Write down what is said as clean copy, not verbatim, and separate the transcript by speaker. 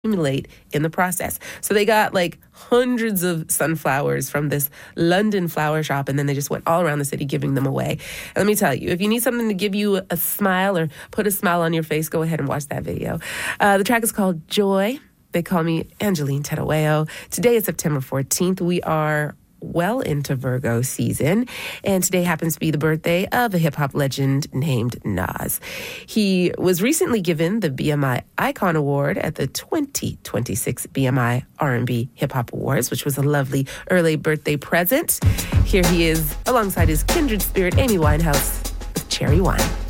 Speaker 1: accumulate in the process. So they got like hundreds of sunflowers from this London flower shop, and then they just went all around the city giving them away. And let me tell you, if you need something to give you a smile or put a smile on your face, go ahead and watch that video. The track is called Joy. They call me Angeline Tedaweo. Today is September 14th. We are well into Virgo season, and today happens to be the birthday of a hip-hop legend named Nas. He was recently given the BMI Icon Award at the 2026 BMI R&B Hip Hop Awards, which was a lovely early birthday present. Here he is alongside his kindred spirit, Amy Winehouse, with Cherry Wine.